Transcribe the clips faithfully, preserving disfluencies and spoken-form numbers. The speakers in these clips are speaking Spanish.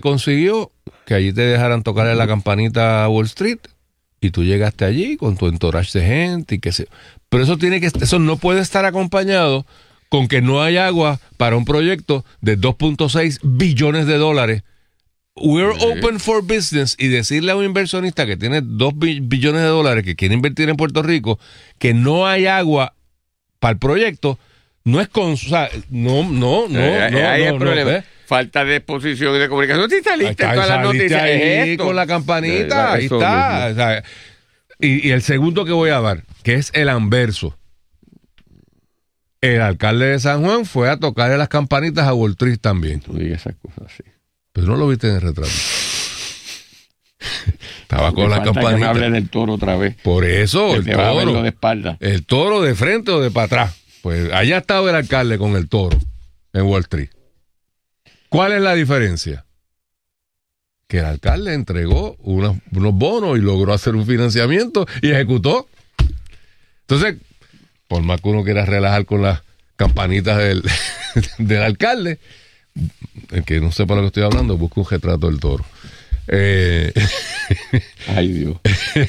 consiguió que allí te dejaran tocarle la campanita a Wall Street y tú llegaste allí con tu entourage de gente y qué sé. Pero eso tiene que, eso no puede estar acompañado con que no hay agua para un proyecto de dos punto seis billones de dólares. We're sí. open for business, y decirle a un inversionista que tiene dos billones de dólares que quiere invertir en Puerto Rico que no hay agua para el proyecto, no es con, o sea, no, no, no, eh, no, ahí no, el problema. No, ¿eh? Falta de exposición y de comunicación. Sí, está lista todas las noticias. Ahí es esto. con la campanita, eh, ahí está. O sea, y, y el segundo que voy a dar, que es el anverso. El alcalde de San Juan fue a tocarle las campanitas a Wall Street también. Tú digas esas cosas así. Pero no lo viste en el retrato. Estaba con la campanita. Que me hable del toro otra vez. Por eso, que el te toro. Va a verlo de espalda. El toro de frente o de para atrás. Pues allá estaba el alcalde con el toro en Wall Street. ¿Cuál es la diferencia? Que el alcalde entregó unos, unos bonos y logró hacer un financiamiento y ejecutó. Entonces, por más que uno quiera relajar con las campanitas del, del alcalde, el que no sepa lo que estoy hablando, busca un retrato del toro. Eh, Ay, Dios.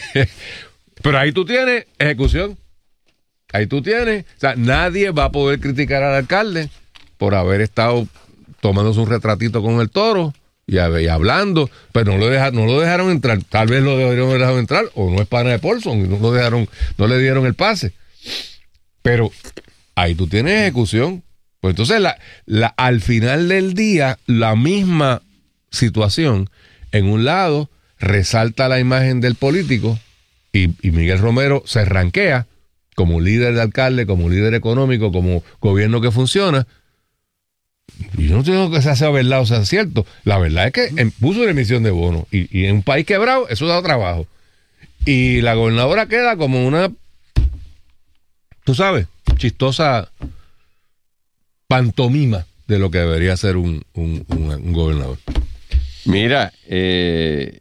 Pero ahí tú tienes ejecución. Ahí tú tienes. O sea, nadie va a poder criticar al alcalde por haber estado tomándose un retratito con el toro y, y hablando, pero no lo, deja, no lo dejaron entrar. Tal vez lo deberían haber dejado entrar, o no es pana de Paulson y no lo dejaron, no le dieron el pase. Pero ahí tú tienes ejecución. Pues entonces, la, la, al final del día, la misma situación, en un lado, resalta la imagen del político y, y Miguel Romero se ranquea como líder de alcalde, como líder económico, como gobierno que funciona. Y yo no tengo que se hace verdad o sea cierto. La verdad es que en, puso una emisión de bonos y, y en un país quebrado eso da trabajo. Y la gobernadora queda como una, tú sabes, chistosa pantomima de lo que debería ser un, un, un, un gobernador. Mira, eh,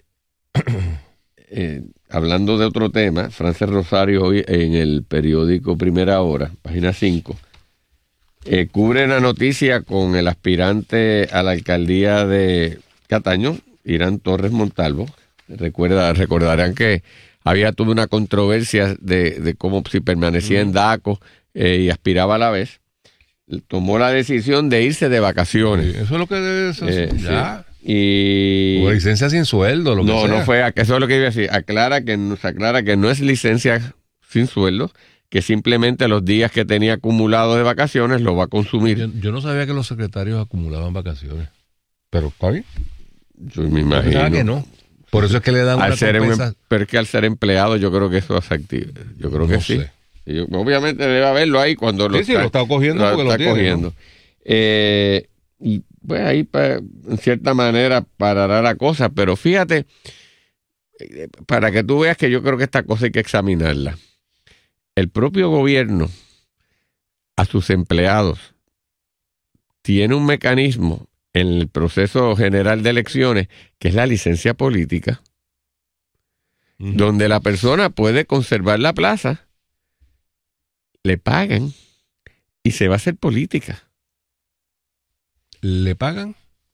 eh, hablando de otro tema, Frances Rosario hoy en el periódico Primera Hora, página cinco, eh, cubre la noticia con el aspirante a la alcaldía de Cataño, Irán Torres Montalvo. Recuerda, recordarán que había tuvo una controversia de, de cómo si permanecía en DACO eh, y aspiraba a la vez. Tomó la decisión de irse de vacaciones. Sí, eso es lo que debe ser. Eh, ya. Sí. Y o licencia sin sueldo, lo que no, sea. no fue, eso es lo que iba a decir. Aclara que, se aclara que no es licencia sin sueldo, que simplemente los días que tenía acumulados de vacaciones los va a consumir. Yo, yo no sabía que los secretarios acumulaban vacaciones. Pero está bien. Yo me imagino. Yo que no. Por eso es que le dan al una ser compensa... un, pero es que al ser empleado yo creo que eso es activo. Yo creo no que sé. sí. Yo, obviamente debe haberlo ahí cuando lo sí, está, sí, lo está cogiendo lo porque está lo tiene, cogiendo. ¿no? Eh, y pues ahí pa, en cierta manera parará la cosa, pero fíjate, para que tú veas que yo creo que esta cosa hay que examinarla. El propio gobierno a sus empleados tiene un mecanismo en el proceso general de elecciones que es la licencia política, uh-huh. donde la persona puede conservar la plaza, le pagan y se va a hacer política. ¿Le pagan?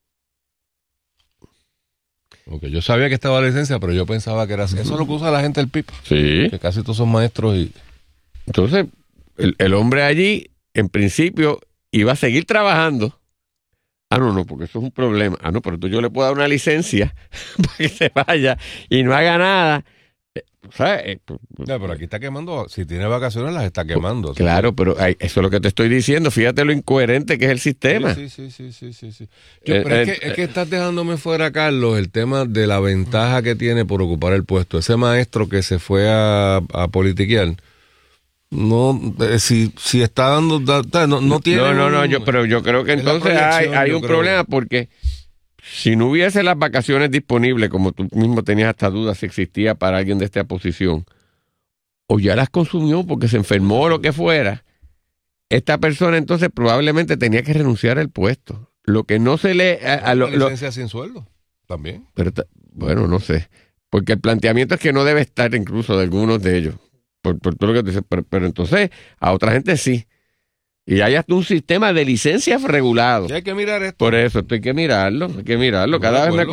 Ok, yo sabía que estaba la licencia, pero yo pensaba que era así. Eso es lo que usa la gente del P I B. Sí. Que casi todos son maestros y... Entonces, el, el hombre allí, en principio, iba a seguir trabajando. Ah, no, no, porque eso es un problema. Ah, no, pero tú yo le puedo dar una licencia para que se vaya y no haga nada. ¿Sabes? No, pero aquí está quemando, si tiene vacaciones las está quemando. Claro, ¿sí? Pero hay, eso es lo que te estoy diciendo. Fíjate lo incoherente que es el sistema. Sí, sí, sí, sí, sí, sí. Yo, eh, pero eh, es, que, es que estás dejándome fuera, Carlos, el tema de la ventaja que tiene por ocupar el puesto. Ese maestro que se fue a, a politiquear, no, eh, si, si está dando, da, no, no tiene... No, no, no, yo, pero yo creo que entonces hay, hay un creo. problema porque... Si no hubiese las vacaciones disponibles, como tú mismo tenías hasta dudas si existía para alguien de esta posición, o ya las consumió porque se enfermó o lo que fuera, esta persona entonces probablemente tenía que renunciar al puesto. Lo que no se le... A, a lo, licencia lo, sin sueldo, también. Pero, bueno, no sé. Porque el planteamiento es que no debe estar incluso de algunos de ellos. Por, por todo lo que te dice. Pero, pero entonces a otra gente sí. Y hay hasta un sistema de licencias regulado. Y hay que mirar esto. Por eso, esto hay que mirarlo, hay que mirarlo. Cada vez me